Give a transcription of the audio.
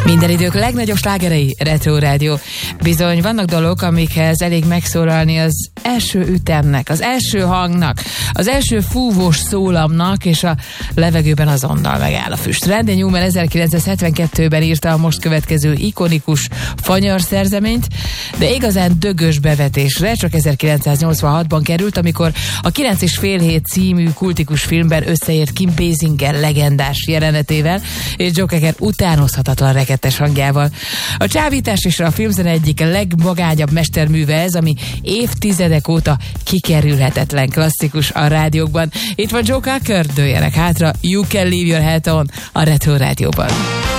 Minden idők legnagyobb slágerei, Retro Rádió. Bizony, vannak dalok, amikhez elég megszólalni az első ütemnek, az első hangnak, az első fúvós szólamnak, és a levegőben azonnal megáll a füst. Randy Newman 1972-ben írta a most következő ikonikus fanyar szerzeményt, de igazán dögös bevetésre csak 1986-ban került, amikor a 9,5 című kultikus filmben összeért Kim Basinger legendás jelenetével, és Joe Cocker utánozhatatlan rekettes hangjával. A csábítás és a filmzene egyik legmagányabb mesterműve ez, ami évtizedek óta kikerülhetetlen klasszikus a rádiókban. Itt van Joe Cocker, dőljenek hátra, You Can Leave Your Hat On a Retro Rádióban.